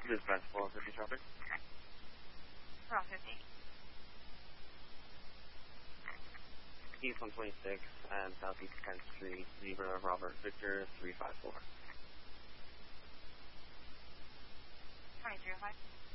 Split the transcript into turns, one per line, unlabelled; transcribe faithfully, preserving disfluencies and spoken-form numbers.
Dispatch four fifty traffic.
four fifty.
East one twenty-six and Southeast tenth Street, Zebra, Robert, Victor, three five four.
twenty-three oh five.